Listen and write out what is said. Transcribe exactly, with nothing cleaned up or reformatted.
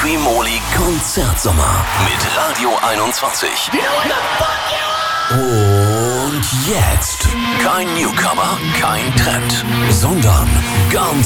Primoly Konzertsommer mit Radio einundzwanzig. Und jetzt kein Newcomer, kein Trend, sondern ganz